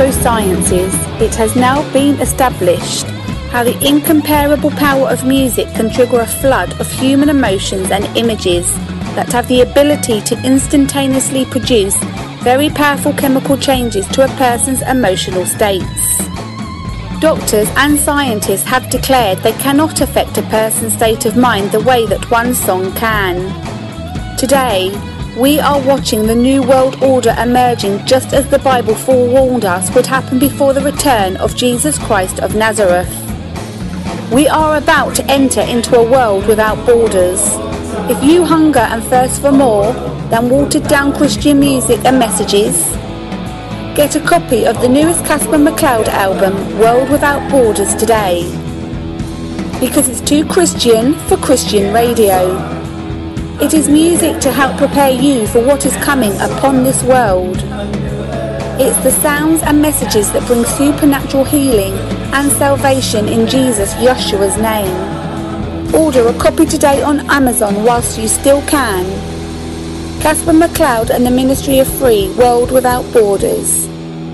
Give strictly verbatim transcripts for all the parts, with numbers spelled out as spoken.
neurosciences, it has now been established how the incomparable power of music can trigger a flood of human emotions and images that have the ability to instantaneously produce very powerful chemical changes to a person's emotional states. Doctors and scientists have declared they cannot affect a person's state of mind the way that one song can. Today, we are watching the New World Order emerging just as the Bible forewarned us would happen before the return of Jesus Christ of Nazareth. We are about to enter into a world without borders. If you hunger and thirst for more than watered down Christian music and messages, get a copy of the newest Casper McLeod album, World Without Borders, today. Because it's too Christian for Christian radio. It is music to help prepare you for what is coming upon this world. It's the sounds and messages that bring supernatural healing and salvation in Jesus Yeshua's name. Order a copy today on Amazon whilst you still can. Casper McLeod and the Ministry of Free, World Without Borders.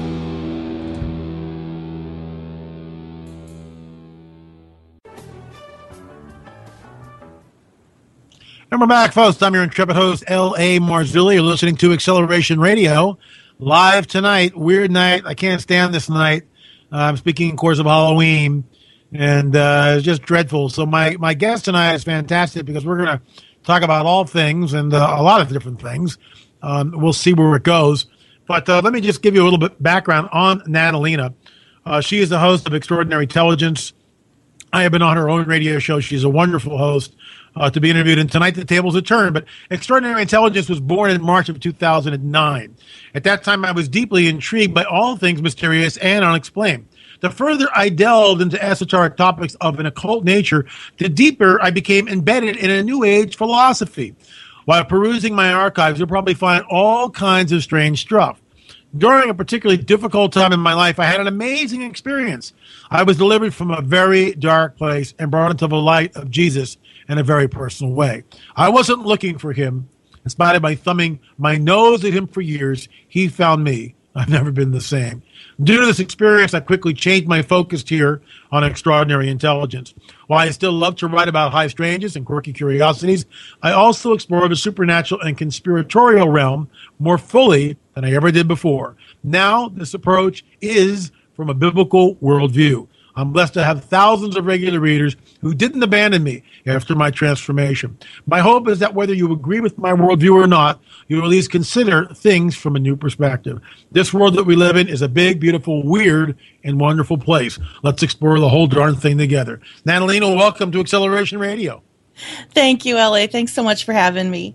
And we're back, folks. I'm your intrepid host, L A. Marzulli. You're listening to Acceleration Radio. Live tonight. Weird night. I can't stand this night. Uh, I'm speaking, of course, of Halloween. And uh, it's just dreadful. So my, my guest tonight is fantastic because we're going to talk about all things and uh, a lot of different things. Um, we'll see where it goes. But uh, let me just give you a little bit background on Natalina. Uh, she is the host of Extraordinary Intelligence. I have been on her own radio show. She's a wonderful host uh, to be interviewed. And tonight the tables are turned. But Extraordinary Intelligence was born in March of two thousand nine. At that time, I was deeply intrigued by all things mysterious and unexplained. The further I delved into esoteric topics of an occult nature, the deeper I became embedded in a New Age philosophy. While perusing my archives, you'll probably find all kinds of strange stuff. During a particularly difficult time in my life, I had an amazing experience. I was delivered from a very dark place and brought into the light of Jesus in a very personal way. I wasn't looking for him. In spite of my thumbing my nose at him for years, he found me. I've never been the same. Due to this experience, I quickly changed my focus here on Extraordinary Intelligence. While I still love to write about high strangeness and quirky curiosities, I also explore the supernatural and conspiratorial realm more fully than I ever did before. Now, this approach is from a biblical worldview. I'm blessed to have thousands of regular readers who didn't abandon me after my transformation. My hope is that whether you agree with my worldview or not, you at least consider things from a new perspective. This world that we live in is a big, beautiful, weird, and wonderful place. Let's explore the whole darn thing together. Natalina, welcome to Acceleration Radio. Thank you, L A. Thanks so much for having me.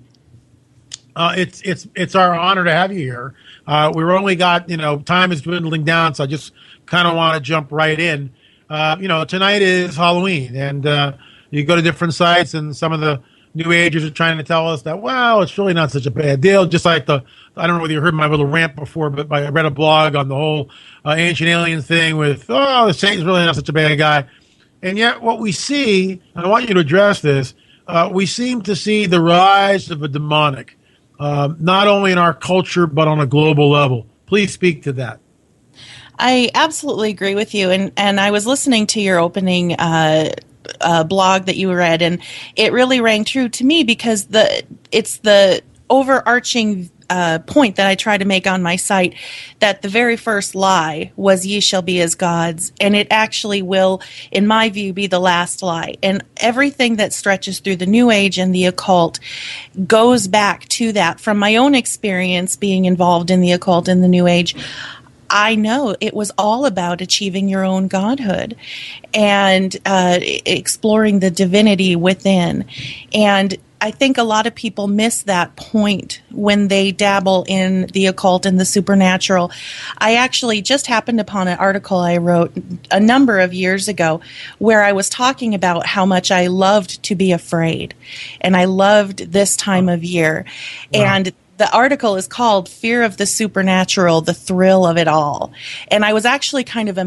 Uh, it's it's it's our honor to have you here. Uh, we've only got, you know, time is dwindling down, so I just kind of want to jump right in. Uh, you know, tonight is Halloween, and uh, you go to different sites, and some of the New Agers are trying to tell us that, well, it's really not such a bad deal. Just like the, I don't know whether you heard my little rant before, but I read a blog on the whole uh, ancient alien thing with, oh, Satan's really not such a bad guy. And yet what we see, and I want you to address this, uh, we seem to see the rise of a demonic, uh, not only in our culture, but on a global level. Please speak to that. I absolutely agree with you. And, and I was listening to your opening uh, uh, blog that you read, and it really rang true to me because the it's the overarching uh, point that I try to make on my site that the very first lie was ye shall be as gods. And it actually will, in my view, be the last lie. And everything that stretches through the New Age and the occult goes back to that. From my own experience being involved in the occult and the New Age, I know it was all about achieving your own godhood and uh, exploring the divinity within. And I think a lot of people miss that point when they dabble in the occult and the supernatural. I actually just happened upon an article I wrote a number of years ago where I was talking about how much I loved to be afraid. And I loved this time of year. Wow. And the article is called Fear of the Supernatural, the Thrill of It All. And I was actually kind of